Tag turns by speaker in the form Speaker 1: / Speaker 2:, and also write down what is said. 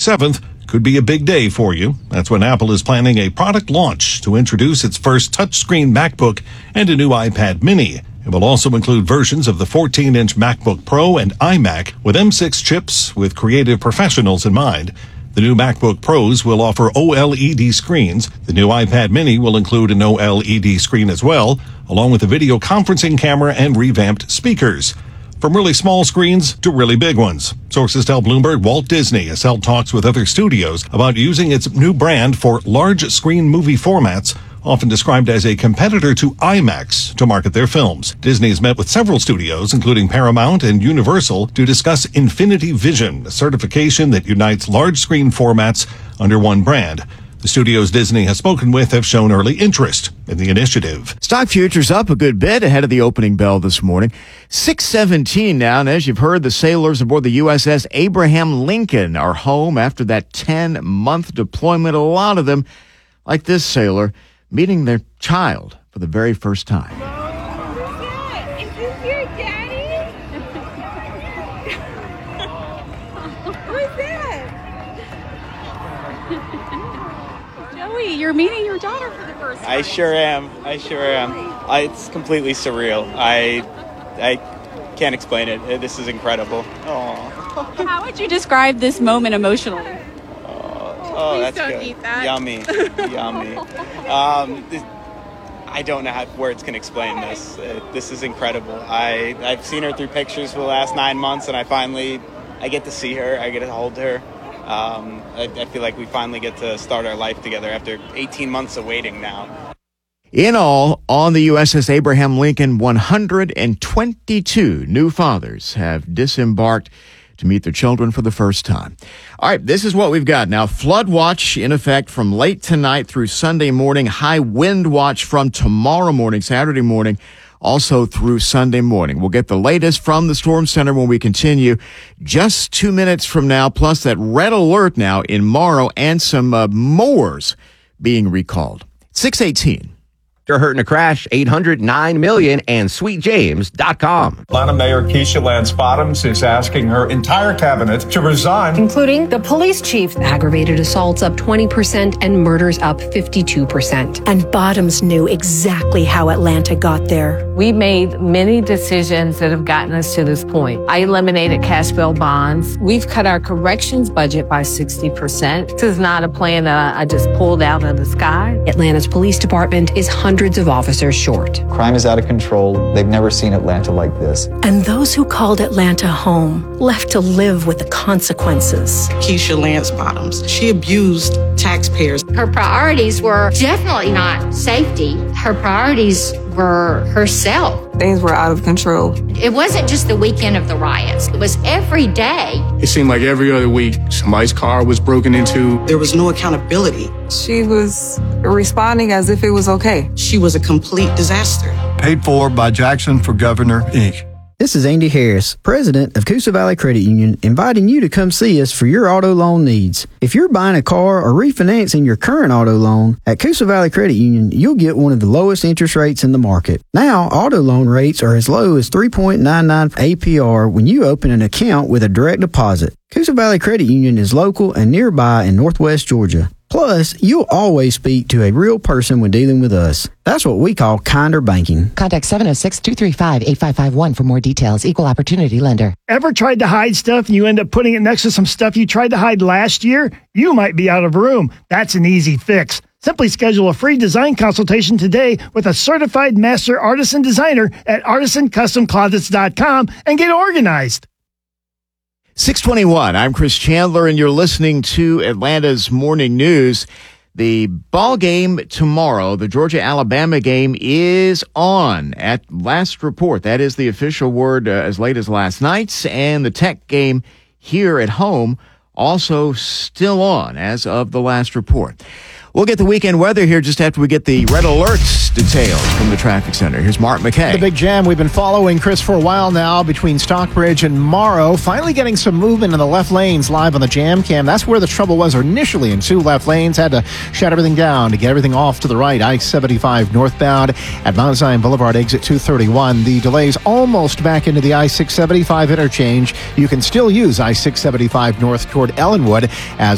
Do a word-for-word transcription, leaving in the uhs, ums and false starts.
Speaker 1: seventh could be a big day for you. That's when Apple is planning a product launch to introduce its first touchscreen MacBook and a new iPad mini. It will also include versions of the fourteen-inch MacBook Pro and iMac with M six chips with creative professionals in mind. The new MacBook Pros will offer OLED screens. The new iPad mini will include an OLED screen as well, along with a video conferencing camera and revamped speakers. From really small screens to really big ones. Sources tell Bloomberg Walt Disney has held talks with other studios about using its new brand for large screen movie formats, often described as a competitor to IMAX, to market their films. Disney has met with several studios, including Paramount and Universal, to discuss Infinity Vision, a certification that unites large screen formats under one brand. The studios Disney has spoken with have shown early interest in the initiative.
Speaker 2: Stock futures up a good bit ahead of the opening bell this morning. six seventeen now, and as you've heard, the sailors aboard the U S S Abraham Lincoln are home after that ten-month deployment. A lot of them, like this sailor, meeting their child for the very first time.
Speaker 3: Is this your daddy? Who's that? Joey, you're meeting your daughter for the first time.
Speaker 4: I sure am. I sure am. I, it's completely surreal. I I can't explain it. This is incredible. Aww.
Speaker 3: How would you describe this moment emotionally?
Speaker 4: Oh,
Speaker 3: Please
Speaker 4: that's
Speaker 3: don't
Speaker 4: good.
Speaker 3: eat that.
Speaker 4: Yummy, yummy. Um, this, I don't know how words can explain this. Uh, this is incredible. I I've seen her through pictures for the last nine months, and I finally I get to see her. I get to hold her. Um, I, I feel like we finally get to start our life together after eighteen months of waiting now.
Speaker 2: In all, on the U S S Abraham Lincoln, one hundred twenty-two new fathers have disembarked to meet their children for the first time. All right, this is what we've got now. Flood watch in effect from late tonight through Sunday morning. High wind watch from tomorrow morning, Saturday morning, also through Sunday morning. We'll get the latest from the Storm Center when we continue just two minutes from now, plus that red alert now in Morrow and some uh, mowers being recalled. six eighteen.
Speaker 5: You're hurting a crash, eight hundred nine million and sweet james dot com.
Speaker 6: Atlanta Mayor Keisha Lance Bottoms is asking her entire cabinet to resign,
Speaker 7: including the police chief.
Speaker 8: Aggravated assaults up twenty percent and murders up fifty-two percent.
Speaker 9: And Bottoms knew exactly how Atlanta got there.
Speaker 10: We made many decisions that have gotten us to this point. I eliminated cash bail bonds. We've cut our corrections budget by sixty percent. This is not a plan that I just pulled out of the sky.
Speaker 8: Atlanta's police department is hundreds of officers short.
Speaker 11: Crime is out of control. They've never seen Atlanta like this.
Speaker 9: And those who called Atlanta home left to live with the consequences.
Speaker 12: Keisha Lance Bottoms, she abused taxpayers.
Speaker 13: Her priorities were definitely not safety. Her priorities were herself.
Speaker 14: Things were out of control.
Speaker 13: It wasn't just the weekend of the riots. It was every day.
Speaker 15: It seemed like every other week, somebody's car was broken into.
Speaker 12: There was no accountability.
Speaker 14: She was responding as if it was okay.
Speaker 12: She was a complete disaster.
Speaker 16: Paid for by Jackson for Governor, Incorporated.
Speaker 17: This is Andy Harris, president of Coosa Valley Credit Union, inviting you to come see us for your auto loan needs. If you're buying a car or refinancing your current auto loan, at Coosa Valley Credit Union, you'll get one of the lowest interest rates in the market. Now, auto loan rates are as low as three point nine nine A P R when you open an account with a direct deposit. Coosa Valley Credit Union is local and nearby in Northwest Georgia. Plus, you'll always speak to a real person when dealing with us. That's what we call kinder banking.
Speaker 18: Contact seven oh six, two three five, eight five five one for more details. Equal Opportunity Lender.
Speaker 19: Ever tried to hide stuff and you end up putting it next to some stuff you tried to hide last year? You might be out of room. That's an easy fix. Simply schedule a free design consultation today with a certified master artisan designer at artisan custom closets dot com and get organized.
Speaker 2: six twenty-one, I'm Chris Chandler, and you're listening to Atlanta's Morning News. The ball game tomorrow, the Georgia-Alabama game, is on at last report. That is the official word uh, as late as last night. And the Tech game here at home also still on as of the last report. We'll get the weekend weather here just after we get the red alerts details from the traffic center. Here's Mark McKay.
Speaker 20: The big jam we've been following, Chris, for a while now between Stockbridge and Morrow. Finally getting some movement in the left lanes live on the jam cam. That's where the trouble was initially in two left lanes. Had to shut everything down to get everything off to the right. I seventy-five northbound at Mount Zion Boulevard, exit two thirty-one. The delays almost back into the I six seventy-five interchange. You can still use I six seventy-five north toward Ellenwood as